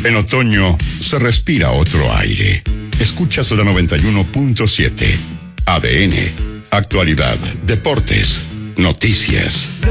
En otoño se respira otro aire. Escuchas la 91.7. ADN. Actualidad, deportes, noticias.